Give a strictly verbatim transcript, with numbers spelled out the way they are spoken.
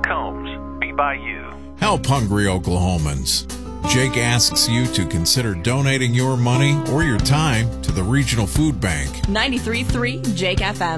Combs, be by you. Help hungry Oklahomans. Jake asks you to consider donating your money or your time to the Regional Food Bank. ninety-three point three Jake F M.